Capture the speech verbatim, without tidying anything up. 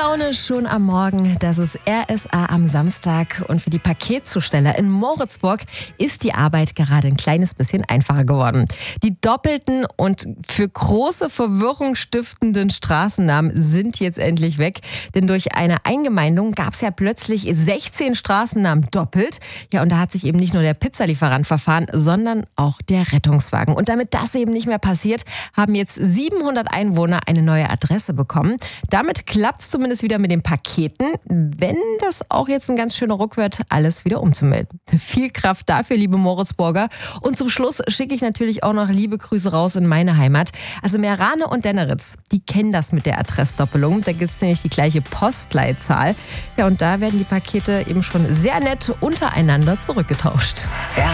Laune schon am Morgen. Das ist R S A am Samstag. Und für die Paketzusteller in Moritzburg ist die Arbeit gerade ein kleines bisschen einfacher geworden. Die doppelten und für große Verwirrung stiftenden Straßennamen sind jetzt endlich weg. Denn durch eine Eingemeindung gab es ja plötzlich sechzehn Straßennamen doppelt. Ja, und da hat sich eben nicht nur der Pizzalieferant verfahren, sondern auch der Rettungswagen. Und damit das eben nicht mehr passiert, haben jetzt siebenhundert Einwohner eine neue Adresse bekommen. Damit klappt es zumindest wieder mit den Paketen, wenn das auch jetzt ein ganz schöner Ruck wird, alles wieder umzumelden. Viel Kraft dafür, liebe Moritzburger. Und zum Schluss schicke ich natürlich auch noch liebe Grüße raus in meine Heimat. Also Meerane und Denneritz, die kennen das mit der Adressdoppelung. Da gibt es nämlich die gleiche Postleitzahl. Ja, und da werden die Pakete eben schon sehr nett untereinander zurückgetauscht.